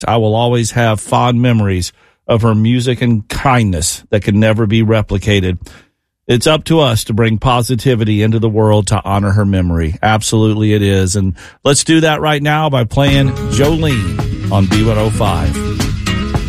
I will always have fond memories of her music and kindness that can never be replicated. It's up to us to bring positivity into the world to honor her memory. Absolutely it is. And let's do that right now by playing Jolene on B105.